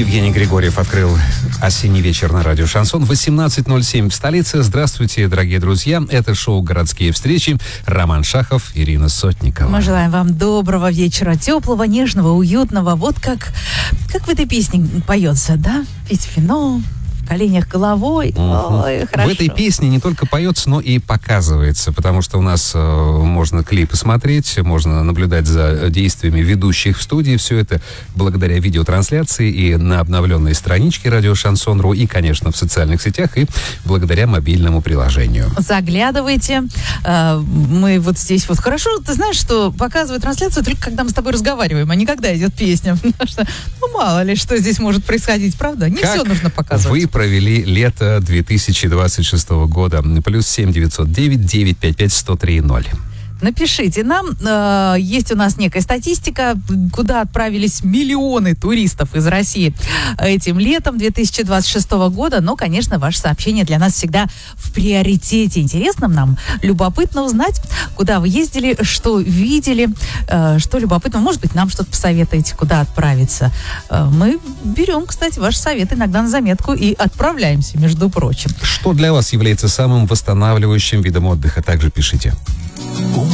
Евгений Григорьев открыл осенний вечер на радио «Шансон». 18:07 в столице. Здравствуйте, дорогие друзья. Это шоу «Городские встречи». Роман Шахов, Ирина Сотникова. Мы желаем вам доброго вечера, теплого, нежного, уютного. Вот как в этой песне поется, да? Пить вино, в коленях головой. Ой, хорошо. В этой песне не только поется, но и показывается, потому что у нас можно клипы смотреть, можно наблюдать за действиями ведущих в студии. Все это благодаря видеотрансляции и на обновленной страничке радио Шансон.ру, и, конечно, в социальных сетях, и благодаря мобильному приложению. Заглядывайте. Мы вот здесь вот хорошо, ты знаешь, что показывают трансляцию только когда мы с тобой разговариваем, а не когда идет песня. Потому что, мало ли, что здесь может происходить, правда? Не все нужно показывать. Вы провели лето 2026 года. +7 909 955 1030. Напишите нам. Есть у нас некая статистика, куда отправились миллионы туристов из России этим летом 2026 года. Но, конечно, ваше сообщение для нас всегда в приоритете. Интересно нам, любопытно узнать, куда вы ездили, что видели, что любопытно. Может быть, нам что-то посоветуете, куда отправиться. Мы берем, кстати, ваши советы иногда на заметку и отправляемся, между прочим. Что для вас является самым восстанавливающим видом отдыха? Также пишите.